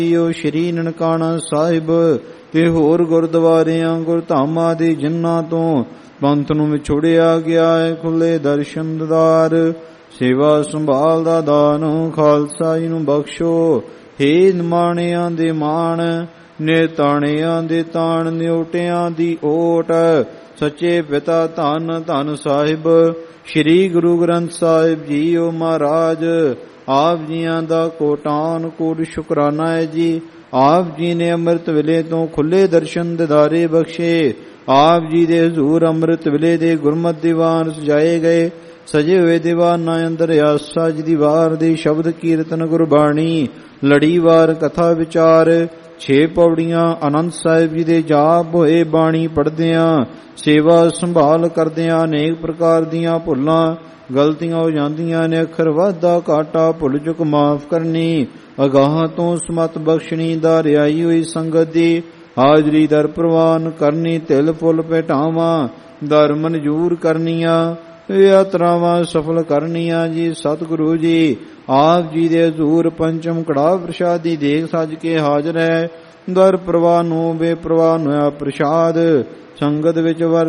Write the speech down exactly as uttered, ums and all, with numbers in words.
ਸ਼੍ਰੀ ਨਨਕਾਣਾ ਸਾਹਿਬ ਤੇ ਹੋਰ ਗੁਰਦੁਆਰਿਆਂ ਗੁਰਧਾਮਾਂ ਦੇ ਜਿਨ੍ਹਾਂ ਤੋਂ ਪੰਥ ਨੂੰ ਵਿਛੋੜਿਆ ਗਿਆ ਹੈ, ਖੁੱਲੇ ਦਰਸ਼ਨ ਦਾਰ, ਸੇਵਾ ਸੰਭਾਲ ਦਾ ਦਾਨ ਖਾਲਸਾ ਜੀ ਨੂੰ ਬਖਸ਼ੋ। ਹੇ ਨਿਮਾਣਿਆਂ ਦੇ ਮਾਣ, ਨਿਤਾਣਿਆਂ ਦੇ ਤਾਣ, ਨਿਉਟਿਆਂ ਦੀ ਓਟ, ਸੱਚੇ ਪਿਤਾ ਧੰਨ ਧੰਨ ਸਾਹਿਬ ਸ਼੍ਰੀ ਗੁਰੂ ਗ੍ਰੰਥ ਸਾਹਿਬ ਜੀਓ ਮਹਾਰਾਜ। ਆਪ ਜੀਆਂ ਦਾ ਕੋਟਾਨ ਕੋਟ ਸ਼ੁਕਰਾਨਾ ਹੈ ਜੀ। ਆਪ ਜੀ ਨੇ ਅੰਮ੍ਰਿਤ ਵੇਲੇ ਤੋਂ ਖੁੱਲੇ ਦਰਸ਼ਨ ਦਿਦਾਰੇ ਬਖਸ਼ੇ। ਆਪ ਜੀ ਦੇ ਹਜ਼ੂਰ ਅੰਮ੍ਰਿਤ ਵੇਲੇ ਦੇ ਗੁਰਮਤਿ ਦੀਵਾਨ ਸਜਾਏ ਗਏ। ਸਜੇ ਹੋਏ ਦੀਵਾਨਾਂ ਅੰਦਰ ਆਸਾ ਜੀ ਦੀ ਵਾਰ ਦੇ ਸ਼ਬਦ ਕੀਰਤਨ ਗੁਰਬਾਣੀ ਲੜੀਵਾਰ ਕਥਾ ਵਿਚਾਰ ਛੇ ਪੌੜੀਆਂ ਆਨੰਦ ਸਾਹਿਬ ਜੀ ਦੇ ਜਾਪ ਹੋਏ ਬਾਣੀ ਪੜ੍ਹਦਿਆਂ ਸੇਵਾ ਸੰਭਾਲ ਕਰਦਿਆਂ ਅਨੇਕ ਪ੍ਰਕਾਰ ਦੀਆਂ ਭੁੱਲਾਂ ਗਲਤੀਆਂ ਹੋ ਜਾਂਦੀਆਂ ਨੇ। ਅੱਖਰ ਵਾਧਾ ਘਾਟਾ ਭੁੱਲ ਚੁੱਕ ਮਾਫ ਕਰਨੀ, ਅਗਾਹਾਂ ਤੋਂ ਸਮਤ ਬਖਸ਼ਣੀ, ਦਾ ਰਿਆਈ ਹੋਈ ਸੰਗਤ ਦੀ ਹਾਜ਼ਰੀ ਦਰ ਪ੍ਰਵਾਨ ਕਰਨੀ, ਤਿਲ ਫੁੱਲ ਭੇਟਾਵਾਂ ਦਰ ਮਨਜੂਰ ਕਰਨੀਆਂ, ਯਾਤਰਾਵਾਂ ਸਫਲ ਕਰਨੀਆਂ ਜੀ। ਸਤਿਗੁਰੂ ਜੀ ਆਪ ਜੀ ਦੇ ਹਜ਼ੂਰ ਪੰਚਮ ਕੜਾਹ ਪ੍ਰਸ਼ਾਦ ਦੀ ਦੇਗ ਸੱਜ ਕੇ ਹਾਜ਼ਰ ਹੈ। ਦਰ ਪ੍ਰਵਾਨ ਨੂੰ ਬੇਪਰਵਾਹ ਹੋਇਆ ਪ੍ਰਸ਼ਾਦ ਸੰਗਤ ਵਿੱਚ ਵਰ